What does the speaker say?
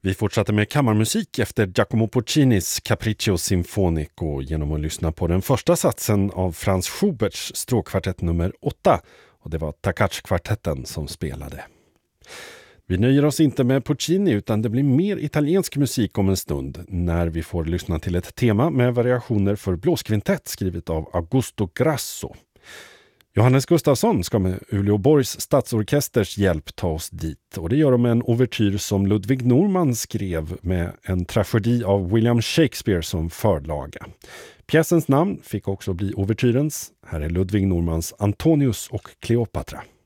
Vi fortsatte med kammarmusik efter Giacomo Puccinis Capriccio Sinfonico genom att lyssna på den första satsen av Franz Schuberts stråkkvartett nummer 8, och det var Takacs-kvartetten som spelade. Vi nöjer oss inte med Puccini utan det blir mer italiensk musik om en stund när vi får lyssna till ett tema med variationer för blåskvintett skrivet av Augusto Grasso. Johannes Gustafsson ska med Uleåborgs stadsorkesters hjälp ta oss dit, och det gör de med en ouvertyr som Ludwig Norman skrev med en tragedi av William Shakespeare som förlaga. Pjäsens namn fick också bli ouvertyrens. Här är Ludwig Normans Antonius och Kleopatra.